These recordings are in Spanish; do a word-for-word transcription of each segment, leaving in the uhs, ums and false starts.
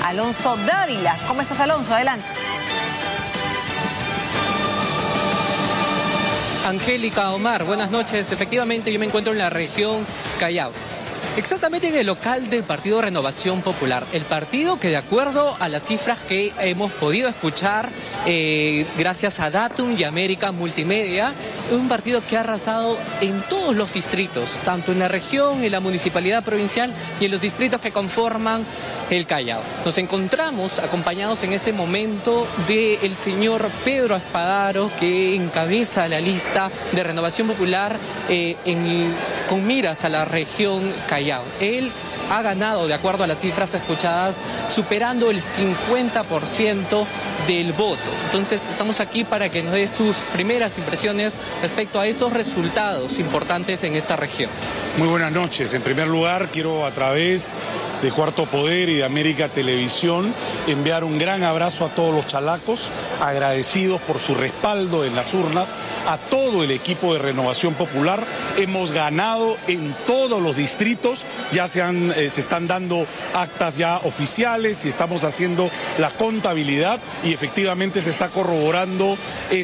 Alonso Dávila. ¿Cómo estás, Alonso? Adelante. Angélica, Omar, buenas noches. Efectivamente, yo me encuentro en la región Callao. Exactamente en el local del Partido Renovación Popular. El partido que, de acuerdo a las cifras que hemos podido escuchar, eh, gracias a Datum y América Multimedia, es un partido que ha arrasado en todos los distritos, tanto en la región, en la municipalidad provincial y en los distritos que conforman el Callao. Nos encontramos acompañados en este momento del señor Pedro Espadaro, que encabeza la lista de Renovación Popular eh, en, con miras a la región Callao. Él ha ganado, de acuerdo a las cifras escuchadas, superando el cincuenta por ciento del voto. Entonces estamos aquí para que nos dé sus primeras impresiones respecto a estos resultados importantes en esta región. Muy buenas noches. En primer lugar, quiero a través de Cuarto Poder y de América Televisión enviar un gran abrazo a todos los chalacos, agradecidos por su respaldo en las urnas, a todo el equipo de Renovación Popular. Hemos ganado en todos los distritos, ya se, han, eh, se están dando actas ya oficiales y estamos haciendo la contabilidad y efectivamente se está corroborando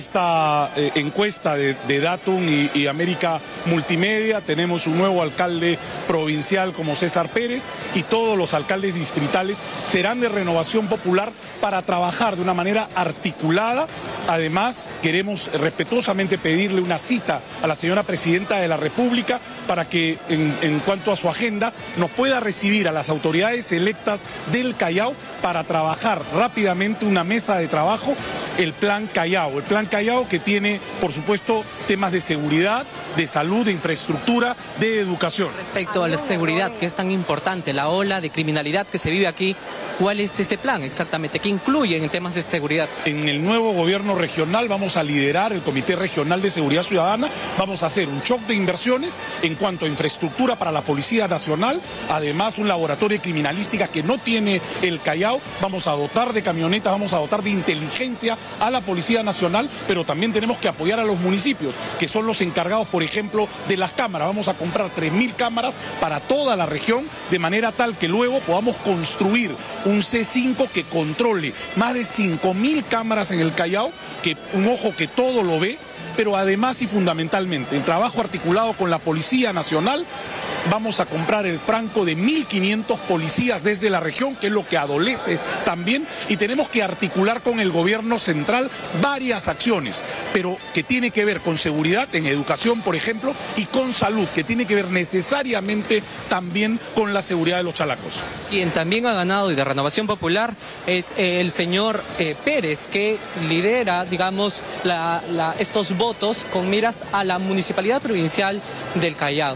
esta eh, encuesta de, de Datum y, y América Multimedia. Tenemos un nuevo alcalde provincial como César Pérez y todos los alcaldes distritales serán de Renovación Popular para trabajar de una manera articulada. Además, queremos respetuosamente pedirle una cita a la señora Presidenta de la República para que, en, en cuanto a su agenda, nos pueda recibir a las autoridades electas del Callao para trabajar rápidamente una mesa de trabajo, el Plan Callao. El Plan Callao que tiene, por supuesto, temas de seguridad, de salud, de infraestructura, de educación. Respecto a la seguridad, que es tan importante, la ola de criminalidad que se vive aquí, ¿cuál es ese plan exactamente? ¿Qué incluye en temas de seguridad? En el nuevo gobierno regional vamos a liderar el Comité Regional de Seguridad Ciudadana, vamos a hacer un shock de inversiones en cuanto a infraestructura para la Policía Nacional, además un laboratorio de criminalística que no tiene el Callao, vamos a dotar de camionetas, vamos a dotar de inteligencia a la Policía Nacional, pero también tenemos que apoyar a los municipios, que son los encargados, por ejemplo, de las cámaras. Vamos a comprar tres mil cámaras para toda la región, de manera tal que luego podamos construir un C cinco que controle más de cinco mil cámaras en el Callao, que un ojo que todo lo ve, pero además y fundamentalmente en trabajo articulado con la Policía Nacional. Vamos a comprar el franco de mil quinientos policías desde la región, que es lo que adolece también, y tenemos que articular con el gobierno central varias acciones, pero que tiene que ver con seguridad, en educación, por ejemplo, y con salud, que tiene que ver necesariamente también con la seguridad de los chalacos. Quien también ha ganado y de Renovación Popular es eh, el señor eh, Pérez, que lidera, digamos, la, la, estos votos con miras a la Municipalidad Provincial del Callao.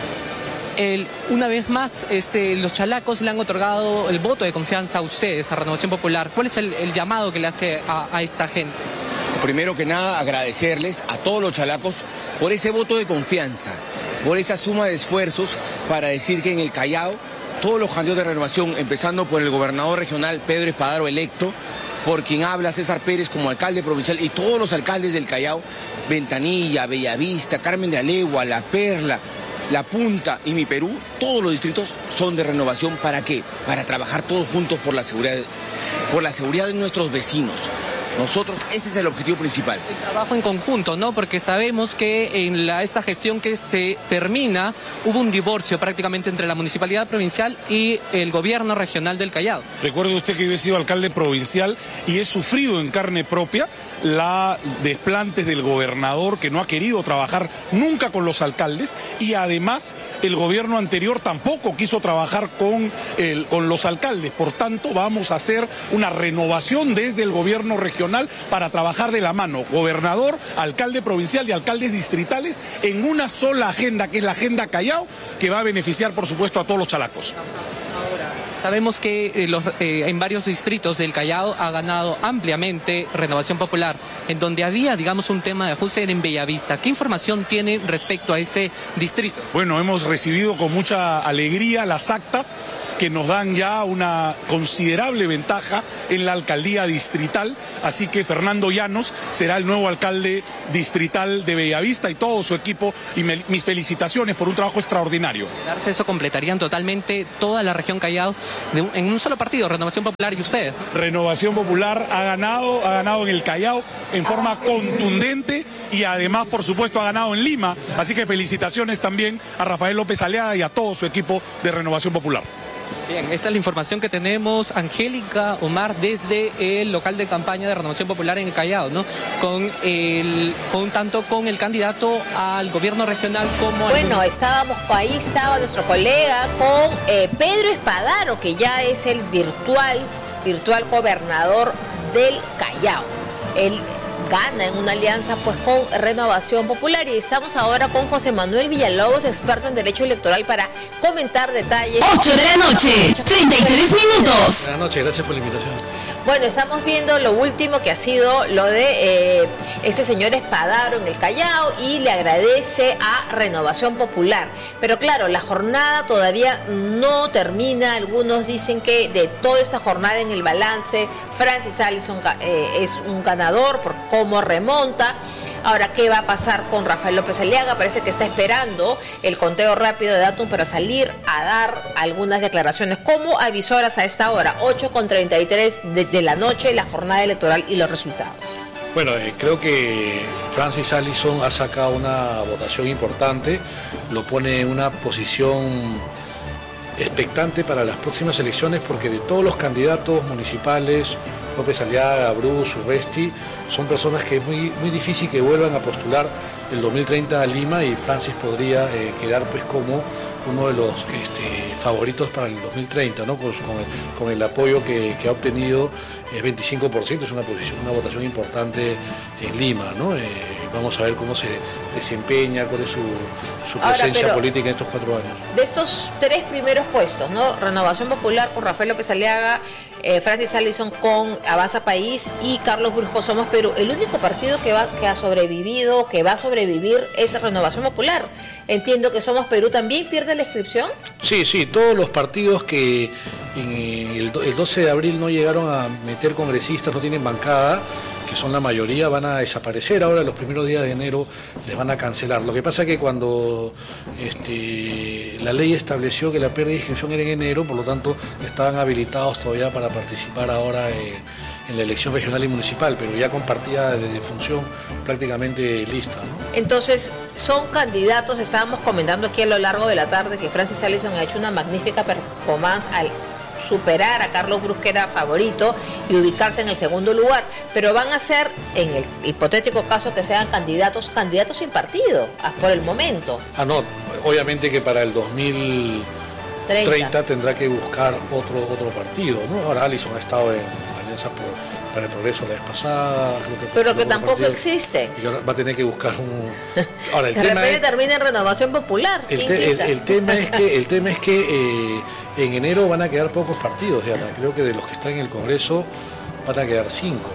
El, una vez más, este, los chalacos le han otorgado el voto de confianza a ustedes, a Renovación Popular. ¿Cuál es el, el llamado que le hace a, a esta gente? Primero que nada, agradecerles a todos los chalacos por ese voto de confianza, por esa suma de esfuerzos para decir que en el Callao, todos los candidatos de renovación, empezando por el gobernador regional Pedro Espadaro electo, por quien habla César Pérez como alcalde provincial y todos los alcaldes del Callao, Ventanilla, Bellavista, Carmen de Alegua, La Perla, La Punta y Mi Perú, todos los distritos son de renovación. ¿Para qué? Para trabajar todos juntos por la seguridad, por la seguridad de nuestros vecinos. Nosotros, ese es el objetivo principal. El trabajo en conjunto, ¿no? Porque sabemos que en la, esta gestión que se termina, hubo un divorcio prácticamente entre la Municipalidad Provincial y el Gobierno Regional del Callao. Recuerde usted que yo he sido alcalde provincial y he sufrido en carne propia la desplantes del gobernador, que no ha querido trabajar nunca con los alcaldes, y además el gobierno anterior tampoco quiso trabajar con, el, con los alcaldes. Por tanto, vamos a hacer una renovación desde el gobierno regional para trabajar de la mano, gobernador, alcalde provincial y alcaldes distritales, en una sola agenda, que es la agenda Callao, que va a beneficiar, por supuesto, a todos los chalacos. Sabemos que eh, los, eh, en varios distritos del Callao ha ganado ampliamente Renovación Popular, en donde había, digamos, un tema de ajuste en Bellavista. ¿Qué información tiene respecto a ese distrito? Bueno, hemos recibido con mucha alegría las actas que nos dan ya una considerable ventaja en la alcaldía distrital, así que Fernando Llanos será el nuevo alcalde distrital de Bellavista y todo su equipo, y me, mis felicitaciones por un trabajo extraordinario. Darse eso completarían totalmente toda la región Callao de un, en un solo partido, Renovación Popular y ustedes. Renovación Popular ha ganado, ha ganado en el Callao en forma contundente y además, por supuesto, ha ganado en Lima, así que felicitaciones también a Rafael López Aliaga y a todo su equipo de Renovación Popular. Bien, esta es la información que tenemos, Angélica Omar, desde el local de campaña de Renovación Popular en el Callao, ¿no? Con el, con tanto con el candidato al gobierno regional como... Bueno, al... estábamos, ahí estaba nuestro colega con eh, Pedro Espadaro, que ya es el virtual, virtual gobernador del Callao. Él gana en una alianza pues con Renovación Popular, y estamos ahora con José Manuel Villalobos, experto en Derecho Electoral, para comentar detalles. ocho de la noche, treinta y tres minutos. Buenas noches, gracias por la invitación. Bueno, estamos viendo lo último que ha sido lo de eh, este señor Espadaro en el Callao, y le agradece a Renovación Popular. Pero claro, la jornada todavía no termina. Algunos dicen que de toda esta jornada en el balance, Francis Allison eh, es un ganador por cómo remonta. Ahora, ¿qué va a pasar con Rafael López Aliaga? Parece que está esperando el conteo rápido de datos para salir a dar algunas declaraciones como avisoras a esta hora, ocho con treinta y tres de, de la noche, la jornada electoral y los resultados. Bueno, eh, creo que Francis Allison ha sacado una votación importante, lo pone en una posición expectante para las próximas elecciones, porque de todos los candidatos municipales, López Aliaga, Bruce, Urresti, son personas que es muy, muy difícil que vuelvan a postular el dos mil treinta a Lima, y Francis podría eh, quedar pues como uno de los este, favoritos para el dos mil treinta, ¿no? Con, con, el, con el apoyo que, que ha obtenido, es veinticinco por ciento, es una, posición, una votación importante en Lima, ¿no? Eh, vamos a ver cómo se desempeña, cuál es su, su presencia Ahora, política en estos cuatro años. De estos tres primeros puestos, ¿no? Renovación Popular con Rafael López Aliaga, eh, Francis Allison con Avanza País y Carlos Brusco Somos Perú. El único partido que, va, que ha sobrevivido, que va a sobrevivir, es Renovación Popular. Entiendo que Somos Perú también pierde la inscripción. Sí, sí, todos los partidos que en el, el doce de abril no llegaron a meter congresistas, no tienen bancada, que son la mayoría, van a desaparecer. Ahora los primeros días de enero les van a cancelar. Lo que pasa es que cuando este, la ley estableció que la pérdida de inscripción era en enero, por lo tanto estaban habilitados todavía para participar ahora eh, en la elección regional y municipal, pero ya con partida de defunción prácticamente lista, ¿no? Entonces, son candidatos, estábamos comentando aquí a lo largo de la tarde que Francis Allison ha hecho una magnífica performance al superar a Carlos Brusco, que era favorito, y ubicarse en el segundo lugar, pero van a ser, en el hipotético caso que sean candidatos, candidatos sin partido, por el momento. Ah, no, obviamente que para el dos mil treinta tendrá que buscar otro otro partido, ¿no? Ahora Allison ha estado en la Alianza por, para el Progreso la vez pasada, creo que pero que tampoco partido, existe. Y ahora va a tener que buscar un... Ahora, el de tema repente es, termina en Renovación Popular. El, te, el, el tema es que, el tema es que eh, en enero van a quedar pocos partidos, Diana. Creo que de los que están en el Congreso van a quedar cinco,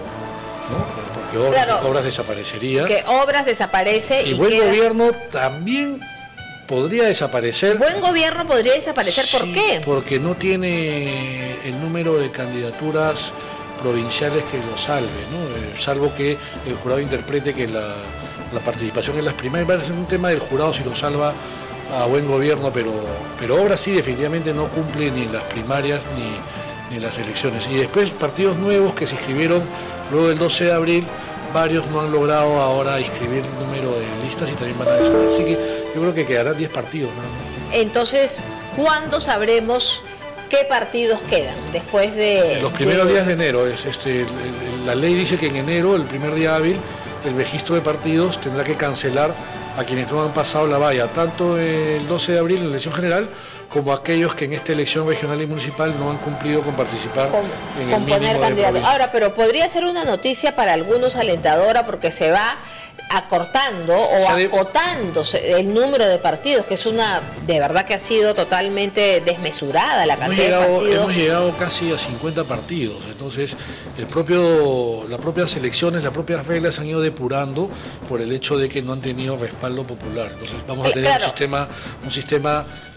¿no? Porque obras, claro, obras desaparecería. Que obras desaparece y, y buen queda... gobierno también podría desaparecer. Buen gobierno podría desaparecer, sí, ¿por qué? Porque no tiene el número de candidaturas provinciales que lo salve, ¿no? Eh, salvo que el jurado interprete que la, la participación en las primarias, es un tema del jurado si lo salva a buen gobierno, pero, pero obras sí definitivamente no cumple ni en las primarias ni, ni en las elecciones. Y después partidos nuevos que se inscribieron luego del doce de abril, varios no han logrado ahora inscribir el número de listas y también van a desaparecer. Así que yo creo que quedarán diez partidos, ¿no? Entonces, ¿cuándo sabremos qué partidos quedan después de...? Los primeros de... días de enero. Es, este, la ley dice que en enero, el primer día hábil, el registro de partidos tendrá que cancelar a quienes no han pasado la valla, tanto el doce de abril en la elección general, como aquellos que en esta elección regional y municipal no han cumplido con participar con, en el mínimo candidato. Ahora, pero podría ser una noticia para algunos alentadora, porque se va acortando o acotando el número de partidos, que es una, de verdad que ha sido totalmente desmesurada la cantidad hemos llegado, de partidos. Hemos llegado casi a cincuenta partidos, entonces el propio, las propias elecciones, las propias reglas han ido depurando por el hecho de que no han tenido respaldo popular. Entonces vamos a tener eh, claro. un sistema, un sistema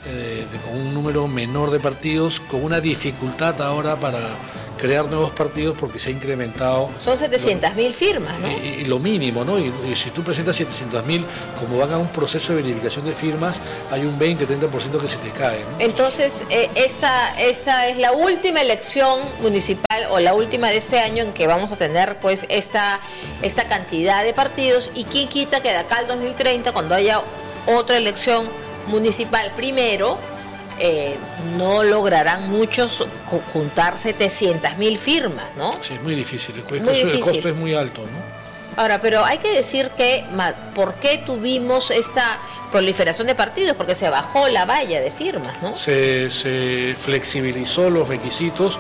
eh, de, con un número menor de partidos, con una dificultad ahora para crear nuevos partidos porque se ha incrementado. Son setecientas mil firmas, ¿no? Y, y lo mínimo, ¿no? Y, y si tú presentas setecientas mil, como van a un proceso de verificación de firmas, hay un veinte, treinta por ciento que se te cae, ¿no? Entonces, eh, esta, esta es la última elección municipal o la última de este año en que vamos a tener pues esta, esta cantidad de partidos, y quién quita que de acá al dos mil treinta, cuando haya otra elección municipal primero, Eh, no lograrán muchos juntar setecientas mil firmas, ¿no? Sí, es muy difícil, el, muy costo, difícil. el costo es muy alto, ¿no? Ahora, pero hay que decir que, ¿por qué tuvimos esta proliferación de partidos? Porque se bajó la valla de firmas, ¿no? Se, se flexibilizó los requisitos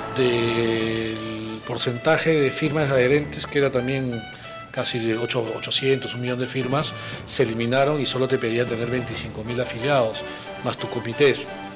del porcentaje de firmas adherentes, que era también casi de ochocientos, un millón de firmas, se eliminaron y solo te pedían tener veinticinco mil afiliados, más tus comités.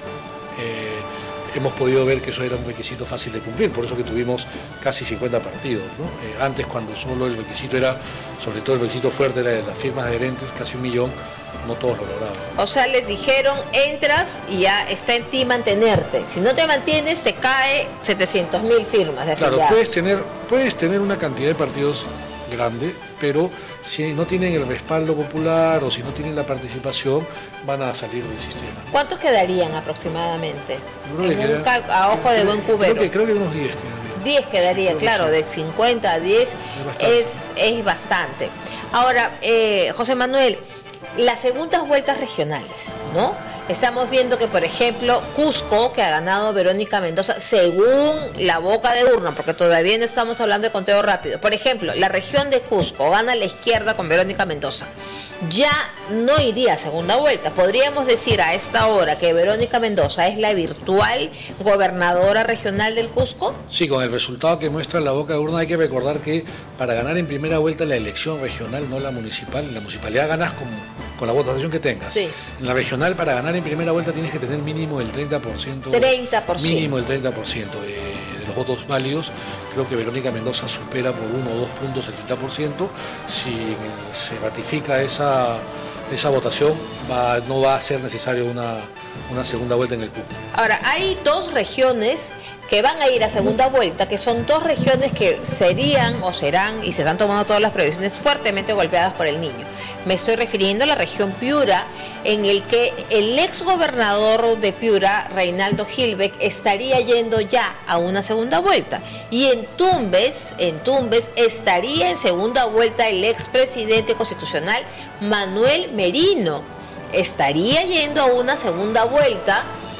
Eh, hemos podido ver que eso era un requisito fácil de cumplir, por eso que tuvimos casi cincuenta partidos, ¿no? Eh, antes, cuando solo el requisito era, sobre todo el requisito fuerte era de las firmas adherentes, casi un millón, no todos lo lograban. O sea, les dijeron, entras y ya está en ti mantenerte. Si no te mantienes, te cae setecientas mil firmas de afiliados. Claro, puedes tener, puedes tener una cantidad de partidos grande, pero si no tienen el respaldo popular o si no tienen la participación, van a salir del sistema. ¿Cuántos quedarían aproximadamente? En un queda, cal- a ojo de buen cubero. Creo que, creo que unos diez quedarían. diez quedaría, Creo que claro, sí. de cincuenta a diez es, es bastante. Ahora, eh, José Manuel, las segundas vueltas regionales, ¿no? Estamos viendo que, por ejemplo, Cusco, que ha ganado Verónica Mendoza, según la boca de urna, porque todavía no estamos hablando de conteo rápido. Por ejemplo, la región de Cusco gana la izquierda con Verónica Mendoza. Ya no iría a segunda vuelta. Podríamos decir a esta hora que Verónica Mendoza es la virtual gobernadora regional del Cusco. Sí, con el resultado que muestra la boca de urna, hay que recordar que para ganar en primera vuelta la elección regional, no la municipal, en la municipalidad ganas con, con la votación que tengas. Sí. En la regional, para ganar en primera vuelta tienes que tener mínimo el treinta por ciento. treinta por ciento. Mínimo el treinta por ciento de, de los votos válidos. Creo que Verónica Mendoza supera por uno o dos puntos el treinta por ciento. Si se ratifica esa, esa votación, va, no va a ser necesario una, una segunda vuelta en el Cusco. Ahora, hay dos regiones que van a ir a segunda vuelta, que son dos regiones que serían o serán, y se están tomando todas las previsiones, fuertemente golpeadas por el Niño. Me estoy refiriendo a la región Piura, en el que el ex gobernador de Piura, Reinaldo Gilbeck, estaría yendo ya a una segunda vuelta. Y en Tumbes, en Tumbes estaría en segunda vuelta el expresidente constitucional Manuel Merino. Estaría yendo a una segunda vuelta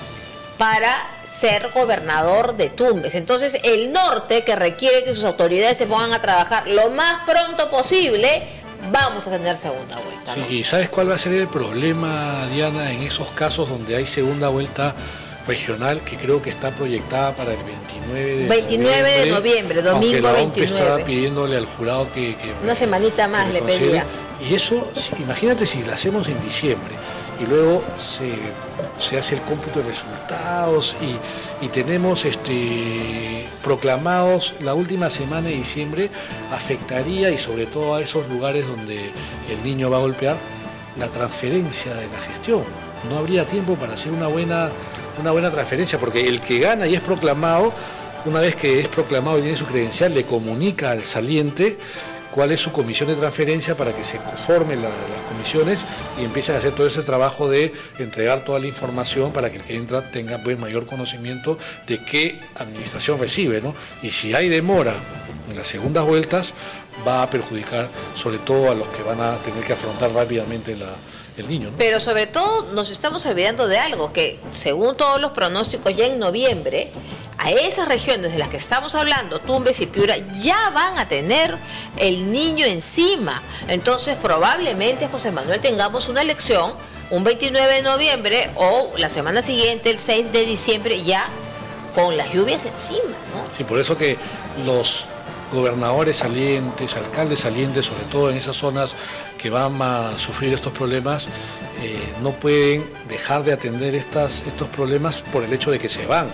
para ser gobernador de Tumbes. Entonces, el norte, que requiere que sus autoridades se pongan a trabajar lo más pronto posible, vamos a tener segunda vuelta, ¿no? Sí, ¿y sabes cuál va a ser el problema, Diana, en esos casos donde hay segunda vuelta regional, que creo que está proyectada para el veintinueve de veintinueve de noviembre, domingo aunque la O M P veintinueve. estaba pidiéndole al jurado que... que Una semanita más que le considere. pedía. Y eso, si- imagínate si la hacemos en diciembre y luego se, se hace el cómputo de resultados y, y tenemos este, proclamados la última semana de diciembre, afectaría, y sobre todo a esos lugares donde el Niño va a golpear, la transferencia de la gestión. No habría tiempo para hacer una buena, una buena transferencia, porque el que gana y es proclamado, una vez que es proclamado y tiene su credencial, le comunica al saliente cuál es su comisión de transferencia para que se formen la- las comisiones y empiecen a hacer todo ese trabajo de entregar toda la información para que el que entra tenga pues mayor conocimiento de qué administración recibe, ¿no? Y si hay demora en las segundas vueltas, va a perjudicar sobre todo a los que van a tener que afrontar rápidamente la, el Niño, ¿no? Pero sobre todo nos estamos olvidando de algo, que según todos los pronósticos ya en noviembre, a esas regiones de las que estamos hablando, Tumbes y Piura, ya van a tener el Niño encima. Entonces probablemente, José Manuel, tengamos una elección un veintinueve de noviembre o la semana siguiente, el seis de diciembre, ya con las lluvias encima, ¿no? Sí, por eso que los gobernadores salientes, alcaldes salientes, sobre todo en esas zonas que van a sufrir estos problemas, eh, no pueden dejar de atender estas, estos problemas por el hecho de que se van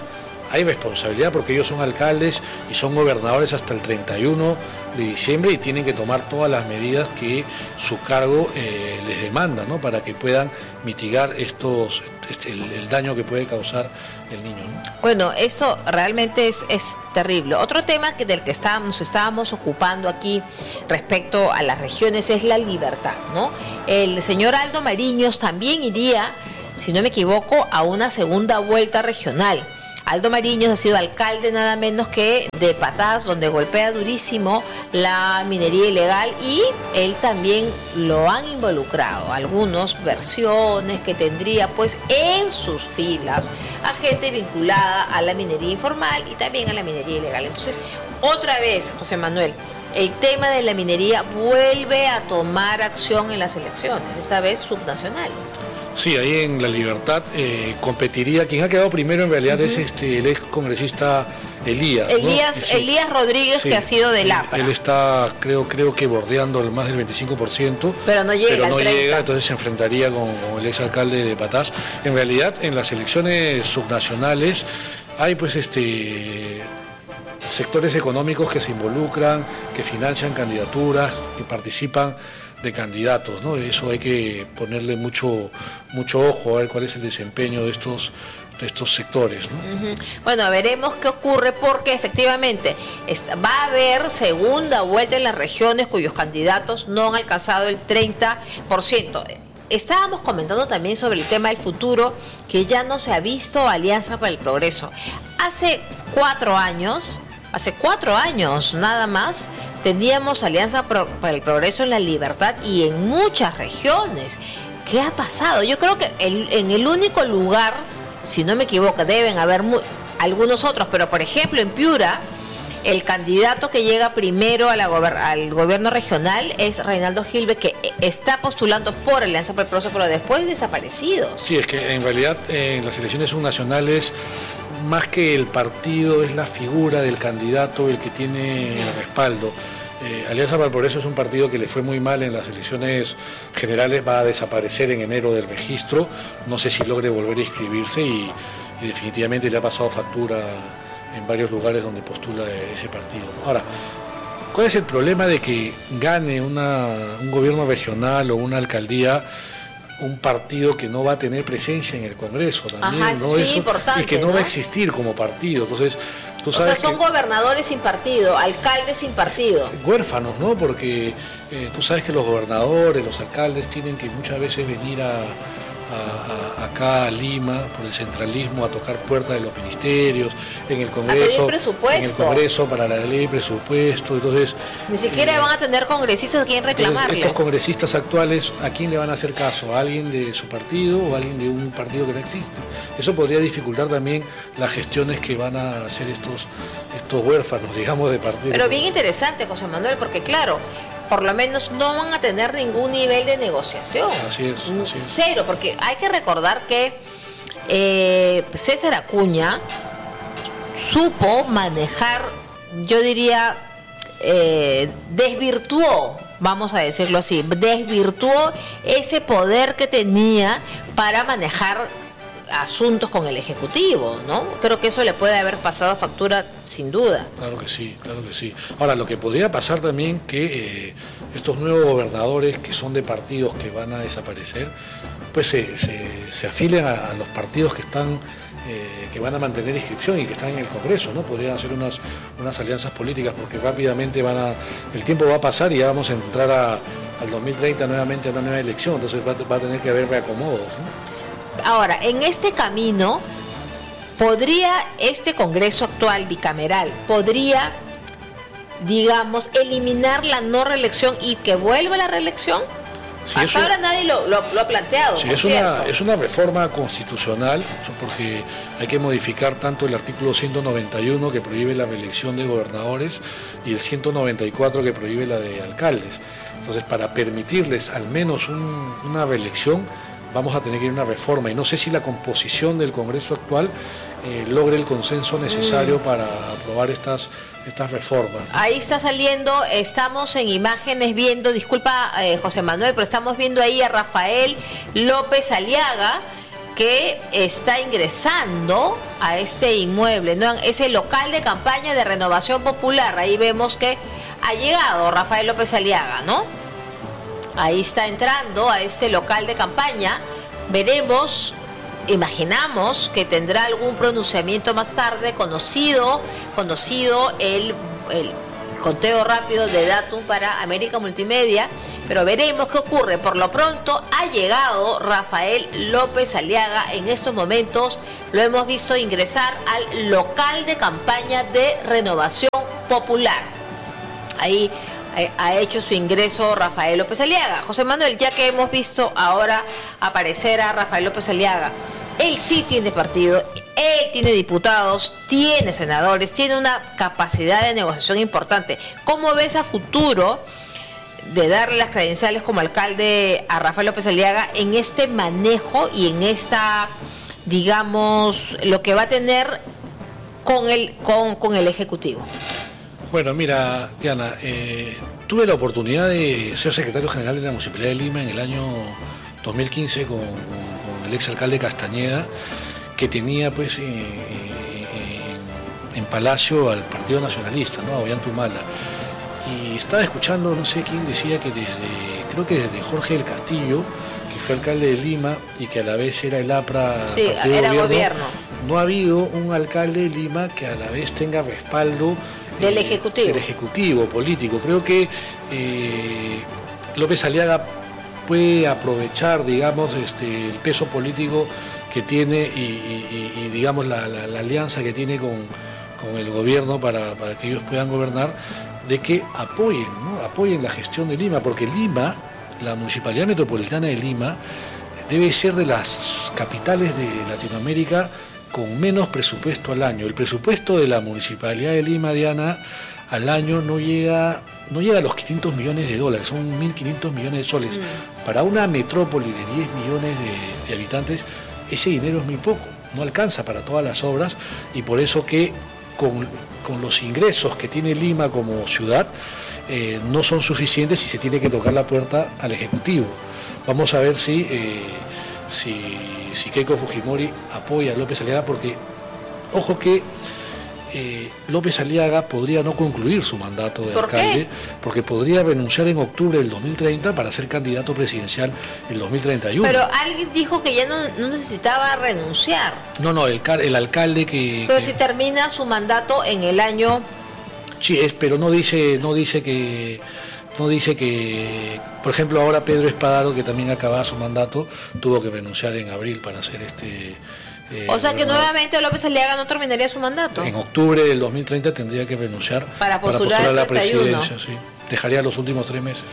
hay responsabilidad porque ellos son alcaldes y son gobernadores hasta el treinta y uno de diciembre y tienen que tomar todas las medidas que su cargo eh, les demanda, ¿no? Para que puedan mitigar estos este, el, el daño que puede causar el niño, ¿no? Bueno, esto realmente es, es terrible. Otro tema que del que estábamos, nos estábamos ocupando aquí respecto a las regiones es la libertad, ¿no? El señor Aldo Mariños también iría, si no me equivoco, a una segunda vuelta regional. Aldo Mariños ha sido alcalde nada menos que de Patás, donde golpea durísimo la minería ilegal, y él también lo han involucrado. Algunas versiones que tendría pues en sus filas a gente vinculada a la minería informal y también a la minería ilegal. Entonces, otra vez, José Manuel, el tema de la minería vuelve a tomar acción en las elecciones, esta vez subnacionales. Sí, ahí en La Libertad eh, competiría, quien ha quedado primero en realidad uh-huh. es este el ex congresista Elías. Elías, ¿no? Sí. Elías Rodríguez, sí, que ha sido del A P R A. Él está, creo, creo que bordeando el más del veinticinco por ciento. Pero no llega pero no al treinta. llega, entonces se enfrentaría con, con el exalcalde de Patás. En realidad, en las elecciones subnacionales hay pues este sectores económicos que se involucran, que financian candidaturas, que participan de candidatos, ¿no? Eso hay que ponerle mucho mucho ojo a ver cuál es el desempeño de estos de estos sectores, ¿no? Uh-huh. Bueno, veremos qué ocurre, porque efectivamente es, va a haber segunda vuelta en las regiones cuyos candidatos no han alcanzado el treinta por ciento. Estábamos comentando también sobre el tema del futuro, que ya no se ha visto Alianza para el Progreso. Hace cuatro años, hace cuatro años nada más, teníamos Alianza para el Progreso en La Libertad y en muchas regiones. ¿Qué ha pasado? Yo creo que el, en el único lugar, si no me equivoco, deben haber muy, algunos otros, pero por ejemplo en Piura, el candidato que llega primero a la gober, al gobierno regional es Reinaldo Gilbert, que está postulando por Alianza para el Progreso, pero después desaparecido. Sí, es que en realidad eh, en las elecciones subnacionales, más que el partido, es la figura del candidato el que tiene el respaldo. Eh, Alianza para el Progreso es un partido que le fue muy mal en las elecciones generales, va a desaparecer en enero del registro, no sé si logre volver a inscribirse y, y definitivamente le ha pasado factura en varios lugares donde postula ese partido, ¿no? Ahora, ¿cuál es el problema de que gane una, un gobierno regional o una alcaldía un partido que no va a tener presencia en el Congreso también? Ajá, ¿no? eso es Eso, importante, y que no, ¿no? va a existir como partido. Entonces, tú sabes, o sea, son que, gobernadores sin partido, alcaldes sin partido. Huérfanos, ¿no? Porque eh, tú sabes que los gobernadores, los alcaldes tienen que muchas veces venir a, a, a, acá a Lima por el centralismo a tocar puertas de los ministerios, en el Congreso, en el Congreso para la ley de presupuesto. Entonces, ni siquiera eh, van a tener congresistas a quien reclamarles. Estos congresistas actuales, ¿a quién le van a hacer caso? ¿A alguien de su partido o a alguien de un partido que no existe? Eso podría dificultar también las gestiones que van a hacer estos, estos huérfanos, digamos, de partido. Pero bien interesante, José Manuel, porque claro, por lo menos no van a tener ningún nivel de negociación. Así es. Así es. Cero, porque hay que recordar que eh, César Acuña supo manejar, yo diría, eh, desvirtuó, vamos a decirlo así, desvirtuó ese poder que tenía para manejar asuntos con el Ejecutivo, ¿no? Creo que eso le puede haber pasado factura sin duda. Claro que sí, claro que sí. Ahora, lo que podría pasar también que eh, estos nuevos gobernadores que son de partidos que van a desaparecer, pues se, se, se afilian a, a los partidos que están eh, que van a mantener inscripción y que están en el Congreso, ¿no? Podrían hacer unas, unas alianzas políticas, porque rápidamente van a, el tiempo va a pasar y ya vamos a entrar a, al dos mil treinta nuevamente a una nueva elección, entonces va, va a tener que haber reacomodos, ¿no? Ahora, en este camino, ¿podría este Congreso actual bicameral, podría, digamos, eliminar la no reelección y que vuelva la reelección? Sí, hasta eso, ahora nadie lo, lo, lo ha planteado. Sí, es una, es una reforma constitucional, porque hay que modificar tanto el artículo ciento noventa y uno, que prohíbe la reelección de gobernadores, y el ciento noventa y cuatro, que prohíbe la de alcaldes. Entonces, para permitirles al menos un, una reelección, vamos a tener que ir a una reforma, y no sé si la composición del Congreso actual eh, logre el consenso necesario mm. para aprobar estas, estas reformas. Ahí está saliendo, estamos en imágenes viendo, disculpa eh, José Manuel, pero estamos viendo ahí a Rafael López Aliaga, que está ingresando a este inmueble, ¿no? Ese local de campaña de Renovación Popular. Ahí vemos que ha llegado Rafael López Aliaga, ¿no? Ahí está entrando a este local de campaña. Veremos, imaginamos que tendrá algún pronunciamiento más tarde, conocido, conocido el, el conteo rápido de datum para América Multimedia, pero veremos qué ocurre. Por lo pronto ha llegado Rafael López Aliaga en estos momentos. Lo hemos visto ingresar al local de campaña de Renovación Popular. Ahí eh, ha hecho su ingreso Rafael López Aliaga. José Manuel, ya que hemos visto ahora aparecer a Rafael López Aliaga, él sí tiene partido, él tiene diputados, tiene senadores, tiene una capacidad de negociación importante. ¿Cómo ves a futuro de darle las credenciales como alcalde a Rafael López Aliaga en este manejo y en esta, digamos, lo que va a tener con el, con, con el Ejecutivo? Bueno, mira, Diana, eh, tuve la oportunidad de ser secretario general de la Municipalidad de Lima en el año dos mil quince con, con, con el exalcalde Castañeda, que tenía pues eh, eh, en, en Palacio al Partido Nacionalista, ¿no? A Ollantumala. Y estaba escuchando, no sé quién decía que desde, creo que desde Jorge del Castillo, que fue alcalde de Lima y que a la vez era el APRA, sí, partido era gobierno, gobierno, no ha habido un alcalde de Lima que a la vez tenga respaldo del eh, Ejecutivo. Del Ejecutivo, político. Creo que eh, López Aliaga puede aprovechar, digamos, este, el peso político que tiene y, y, y digamos, la, la, la alianza que tiene con, con el gobierno para, para que ellos puedan gobernar, de que apoyen, ¿no? Apoyen la gestión de Lima, porque Lima, la Municipalidad Metropolitana de Lima, debe ser de las capitales de Latinoamérica con menos presupuesto al año. El presupuesto de la Municipalidad de Lima, Diana, al año no llega, no llega a los quinientos millones de dólares, son mil quinientos millones de soles. Mm. Para una metrópoli de diez millones de, de habitantes, ese dinero es muy poco, no alcanza para todas las obras, y por eso que con, con los ingresos que tiene Lima como ciudad, eh, no son suficientes y se tiene que tocar la puerta al Ejecutivo. Vamos a ver si... Eh, si si Keiko Fujimori apoya a López Aliaga, porque ojo que eh, López Aliaga podría no concluir su mandato de ¿Por alcalde, qué? Porque podría renunciar en octubre del dos mil treinta para ser candidato presidencial el dos mil treinta y uno. Pero alguien dijo que ya no, no necesitaba renunciar. No, no, el, el alcalde que... Pero que, si termina su mandato en el año... Sí, es, pero no dice, no dice que... No dice que, por ejemplo, ahora Pedro Espadaro, que también acababa su mandato, tuvo que renunciar en abril para hacer este... Eh, o sea que bueno, nuevamente López Aliaga no terminaría su mandato. En octubre del dos mil treinta tendría que renunciar para postular, para postular a la treinta y uno. presidencia. Sí. Dejaría los últimos tres meses.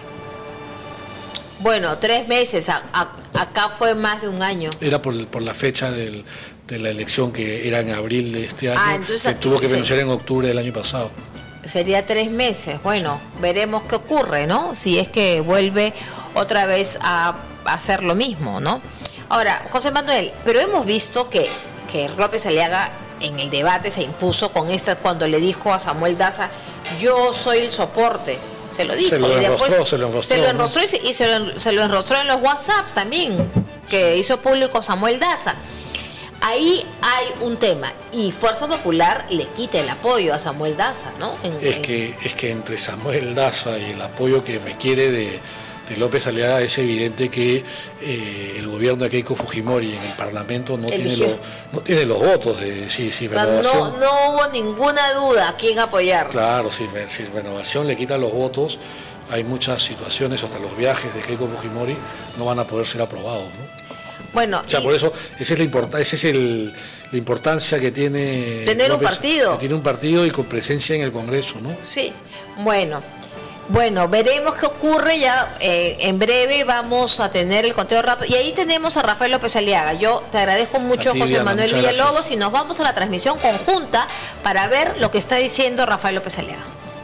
Bueno, tres meses. A, a, acá fue más de un año. Era por, por la fecha del, de la elección, que era en abril de este año. Ah, entonces, se tuvo que sí. renunciar en octubre del año pasado. Sería tres meses. Bueno, veremos qué ocurre, ¿no? Si es que vuelve otra vez a hacer lo mismo, ¿no? Ahora, José Manuel, pero hemos visto que, que López Aliaga en el debate se impuso con esta, cuando le dijo a Samuel Daza, yo soy el soporte. Se lo dijo. Se lo y enrostró, después se lo enrostró. Se lo enrostró, ¿no? y, se, y se, lo, se lo enrostró en los WhatsApps también, que hizo público Samuel Daza. Ahí hay un tema, y Fuerza Popular le quita el apoyo a Samuel Daza, ¿no? En, es, en... que, es que entre Samuel Daza y el apoyo que requiere de, de López Aliaga, es evidente que eh, el gobierno de Keiko Fujimori en el Parlamento no, tiene, lo, no tiene los votos de si, si o sea, renovación. No, no hubo ninguna duda a quién apoyar. Claro, si, si renovación le quita los votos, hay muchas situaciones, hasta los viajes de Keiko Fujimori no van a poder ser aprobados, ¿no? Bueno, o sea, y por eso, esa es la importancia, esa es el, la importancia que tiene tener López, un partido. que tiene un partido y con presencia en el Congreso, ¿no? Sí, bueno. Bueno, veremos qué ocurre ya. Eh, en breve vamos a tener el conteo rápido. Y ahí tenemos a Rafael López Aliaga. Yo te agradezco mucho, ti, José Diana, Manuel muchas Villalobos, gracias. y nos vamos a la transmisión conjunta para ver lo que está diciendo Rafael López Aliaga.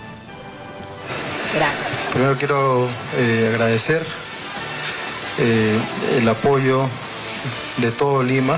Gracias. Primero quiero eh, agradecer eh, el apoyo de todo Lima,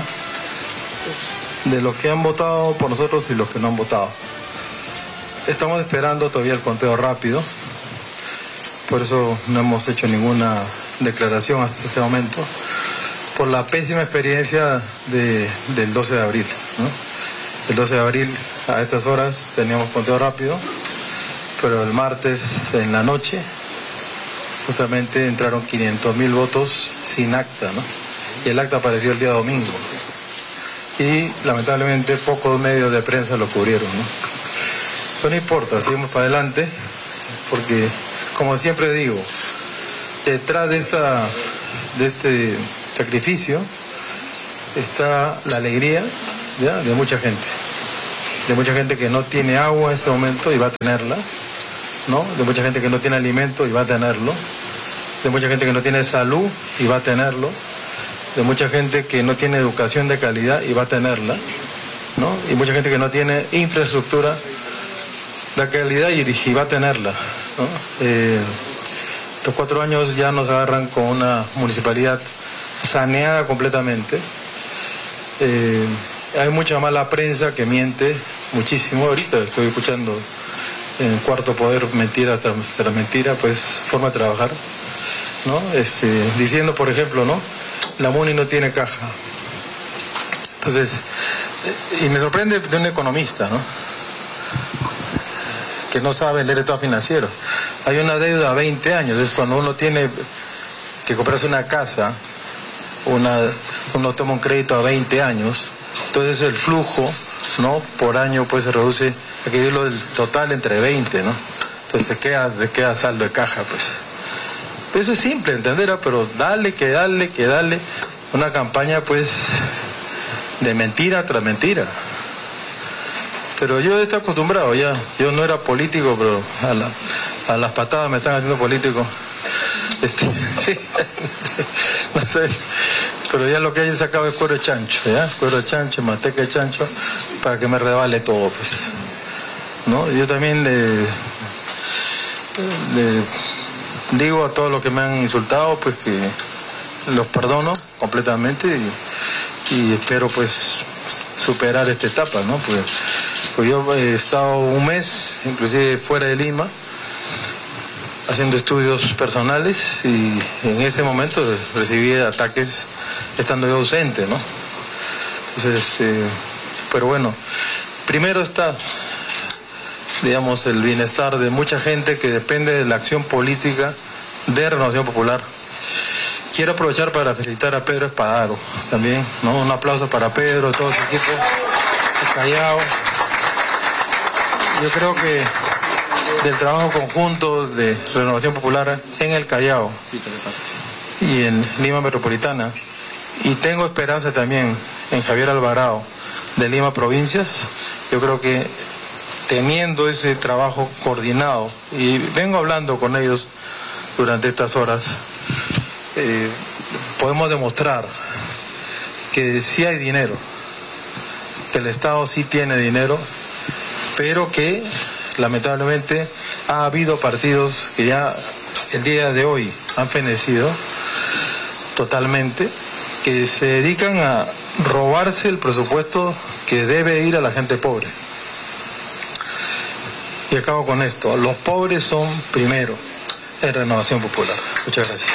de los que han votado por nosotros y los que no han votado. Estamos esperando todavía el conteo rápido, por eso no hemos hecho ninguna declaración hasta este momento, por la pésima experiencia de, del doce de abril, ¿no? El doce de abril a estas horas teníamos conteo rápido, pero el martes en la noche justamente entraron quinientos mil votos sin acta, ¿no? Y el acta apareció el día domingo. Y lamentablemente pocos medios de prensa lo cubrieron, ¿no? Pero no importa, seguimos para adelante, porque como siempre digo, detrás de, esta, de este sacrificio está la alegría, ¿ya?, de mucha gente. De mucha gente que no tiene agua en este momento y va a tenerla, ¿no? De mucha gente que no tiene alimento y va a tenerlo. De mucha gente que no tiene salud y va a tenerlo. De mucha gente que no tiene educación de calidad y va a tenerla, ¿no? Y mucha gente que no tiene infraestructura de calidad y, y va a tenerla, ¿no? Eh, estos cuatro años ya nos agarran con una municipalidad saneada completamente. Eh, hay mucha mala prensa que miente muchísimo. Ahorita estoy escuchando en Cuarto Poder mentira tras, tras mentira, pues forma de trabajar, ¿no? Este, diciendo, por ejemplo, ¿no?, la MUNI no tiene caja. Entonces, y me sorprende de un economista, ¿no?, que no sabe leer estado financiero. Hay una deuda a veinte años, es cuando uno tiene que comprarse una casa, una, uno toma un crédito a veinte años, entonces el flujo, ¿no?, por año pues se reduce, hay que dividirlo del total entre veinte, ¿no? Entonces te queda, te queda saldo de caja, pues. Eso es simple, entender, pero dale, que dale, que dale, una campaña pues de mentira tras mentira. Pero yo estoy acostumbrado ya, yo no era político, pero a, la, a las patadas me están haciendo político. Este, no sé, pero ya lo que hay sacado es cuero de chancho, ¿ya? Cuero de chancho, manteca de chancho, para que me revale todo, pues, ¿no? Yo también le, le digo a todos los que me han insultado, pues, que los perdono completamente y, y espero, pues, superar esta etapa, ¿no? Pues, pues yo he estado un mes, inclusive fuera de Lima, haciendo estudios personales y en ese momento recibí ataques estando yo ausente, ¿no? Entonces, este, pero bueno, primero está, digamos, el bienestar de mucha gente que depende de la acción política de Renovación Popular. Quiero aprovechar para felicitar a Pedro Espadaro también, ¿no? Un aplauso para Pedro, todo su equipo, el Callao. Yo creo que del trabajo conjunto de Renovación Popular en el Callao y en Lima Metropolitana, y tengo esperanza también en Javier Alvarado de Lima Provincias, yo creo que teniendo ese trabajo coordinado, y vengo hablando con ellos durante estas horas, eh, podemos demostrar que sí hay dinero, que el Estado sí tiene dinero, pero que lamentablemente ha habido partidos que ya el día de hoy han fenecido totalmente, que se dedican a robarse el presupuesto que debe ir a la gente pobre. Y acabo con esto, los pobres son primero en Renovación Popular. Muchas gracias.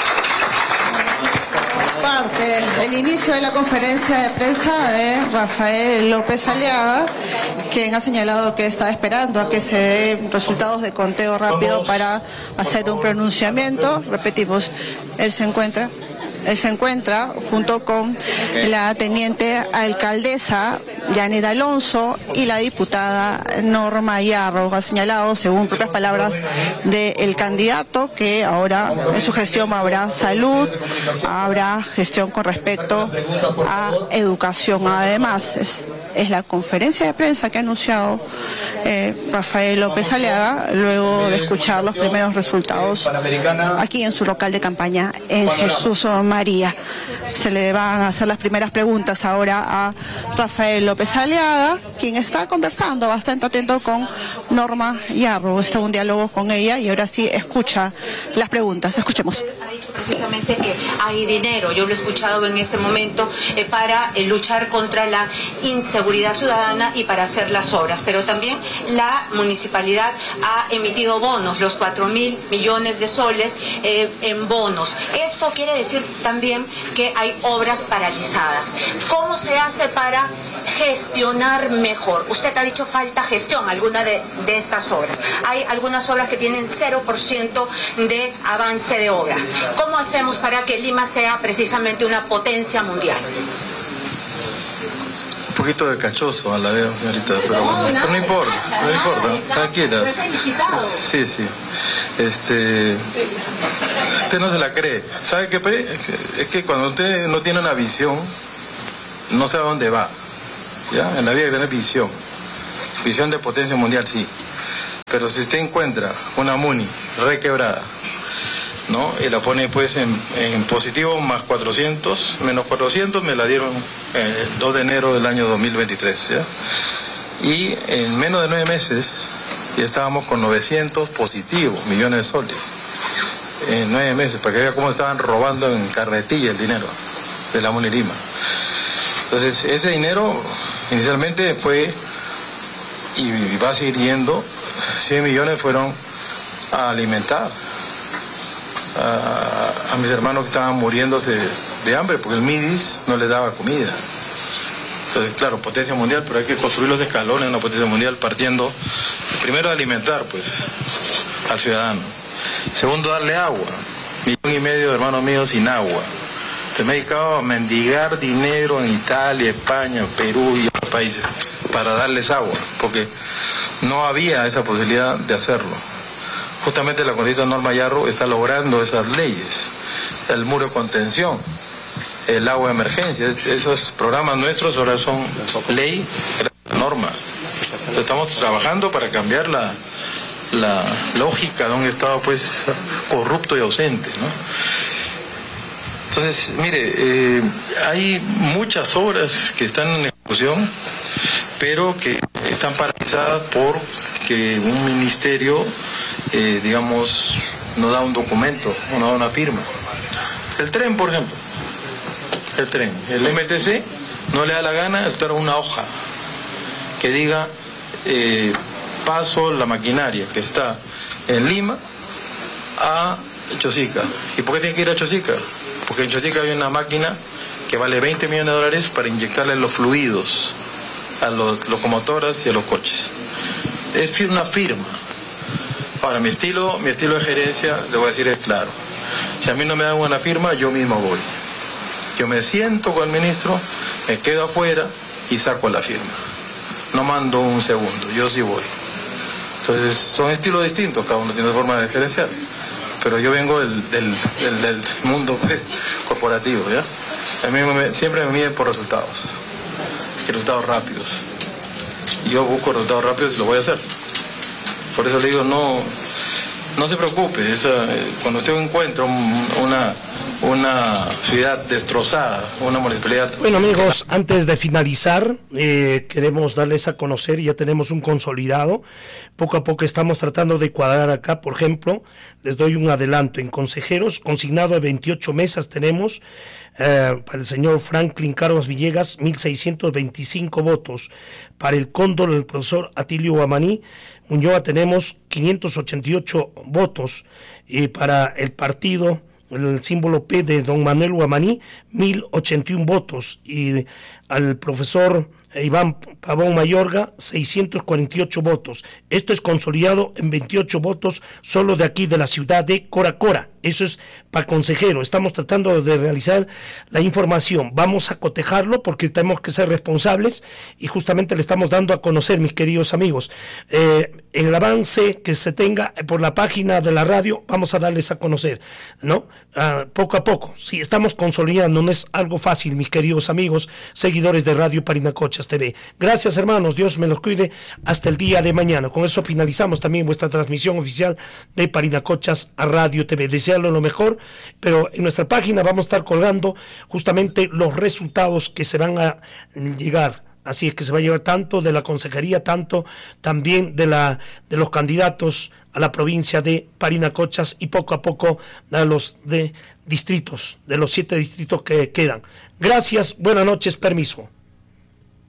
Parte el inicio de la conferencia de prensa de Rafael López Aliaga, quien ha señalado que está esperando a que se den resultados de conteo rápido para hacer un pronunciamiento. Repetimos, él se encuentra Él se encuentra junto con la teniente alcaldesa Yanida Alonso y la diputada Norma Yarro. Ha señalado, según propias palabras del candidato, que ahora en su gestión habrá salud, habrá gestión con respecto a educación. Además, es, es la conferencia de prensa que ha anunciado eh, Rafael López Aliaga luego de escuchar los primeros resultados aquí en su local de campaña en Jesús María. Se le van a hacer las primeras preguntas ahora a Rafael López Aliaga, quien está conversando bastante atento con Norma Yarro. Está un diálogo con ella y ahora sí escucha las preguntas. Escuchemos. Ha dicho precisamente que hay dinero, yo lo he escuchado en este momento, eh, para eh, luchar contra la inseguridad ciudadana y para hacer las obras, pero también la municipalidad ha emitido bonos, los cuatro mil millones de soles eh, en bonos. Esto quiere decir también que hay hay obras paralizadas. ¿Cómo se hace para gestionar mejor? Usted ha dicho falta gestión alguna de, de estas obras. Hay algunas obras que tienen cero por ciento de avance de obras. ¿Cómo hacemos para que Lima sea precisamente una potencia mundial? Un poquito de cachoso a la vez, señorita, pero, no, bueno, pero no importa, cacha, no importa, tranquila. Sí, sí. Este, usted no se la cree. ¿Sabe qué? Es que cuando usted no tiene una visión, no sabe a dónde va. ¿Ya? En la vida hay que tener visión. Visión de potencia mundial, sí. Pero si usted encuentra una MUNI requebrada, ¿no? Y la pone pues en, en positivo más cuatrocientos, menos cuatrocientos, me la dieron el eh, dos de enero del año dos mil veintitrés, ¿ya? Y en menos de nueve meses ya estábamos con novecientos positivos, millones de soles. En nueve meses, para que vea cómo estaban robando en carretilla el dinero de la MUNI Lima. Entonces, ese dinero inicialmente fue, y va a seguir yendo, cien millones fueron a alimentar A, a mis hermanos que estaban muriéndose de hambre porque el MIDIS no les daba comida. Entonces, claro, potencia mundial, pero hay que construir los escalones en una potencia mundial partiendo, primero, de alimentar pues al ciudadano. Segundo, darle agua. Millón y medio de hermanos míos sin agua. Entonces me he dedicado a mendigar dinero en Italia, España, Perú y otros países para darles agua, porque no había esa posibilidad de hacerlo. Justamente la congresista Norma Yarro está logrando esas leyes, el muro de contención, el agua de emergencia, esos programas nuestros ahora son ley, norma. Entonces estamos trabajando para cambiar la, la lógica de un Estado pues corrupto y ausente, ¿no? Entonces, mire, eh, hay muchas obras que están en ejecución, pero que están paralizadas porque un ministerio Eh, digamos, no da un documento, no da una firma. El tren, por ejemplo, el tren, el M T C no le da la gana de dar una hoja que diga eh, paso la maquinaria que está en Lima a Chosica. ¿Y por qué tiene que ir a Chosica? Porque en Chosica hay una máquina que vale veinte millones de dólares para inyectarle los fluidos a las locomotoras y a los coches. Es una firma. Ahora, mi estilo, mi estilo de gerencia, le voy a decir, es claro. Si a mí no me dan una firma, yo mismo voy. Yo me siento con el ministro, me quedo afuera y saco la firma. No mando un segundo, yo sí voy. Entonces, son estilos distintos, cada uno tiene forma de gerenciar. Pero yo vengo del, del, del, del mundo pues, corporativo, ¿ya? A mí me, siempre me miden por resultados. Y resultados rápidos. Y yo busco resultados rápidos y lo voy a hacer. Por eso le digo, no, no se preocupe, esa, cuando usted encuentra un, una, una ciudad destrozada, una municipalidad... Bueno amigos, antes de finalizar, eh, queremos darles a conocer, ya tenemos un consolidado, poco a poco estamos tratando de cuadrar acá, por ejemplo, les doy un adelanto, en consejeros, consignado a veintiocho mesas tenemos, eh, para el señor Franklin Carlos Villegas, mil seiscientos veinticinco votos, para el Cóndor, el profesor Atilio Guamaní, Muñoa tenemos quinientos ochenta y ocho votos, y para el partido, el símbolo P de don Manuel Guamaní, mil ochenta y uno votos, y al profesor Iván Pavón Mayorga, seiscientos cuarenta y ocho votos. Esto es consolidado en veintiocho votos solo de aquí de la ciudad de Coracora. Eso es para consejero. Estamos tratando de realizar la información. Vamos a cotejarlo porque tenemos que ser responsables y justamente le estamos dando a conocer, mis queridos amigos. Eh, en el avance que se tenga por la página de la radio, vamos a darles a conocer, ¿no? Ah, poco a poco. Sí, estamos consolidando. No es algo fácil, mis queridos amigos, seguidores de Radio Parinacochas T V. Gracias, hermanos. Dios me los cuide hasta el día de mañana. Con eso finalizamos también vuestra transmisión oficial de Parinacochas a Radio T V. Desearlo lo mejor, pero en nuestra página vamos a estar colgando justamente los resultados que se van a llegar. Así es que se va a llevar tanto de la consejería, tanto también de la de los candidatos a la provincia de Parinacochas y poco a poco a los de distritos, de los siete distritos que quedan. Gracias, buenas noches, permiso.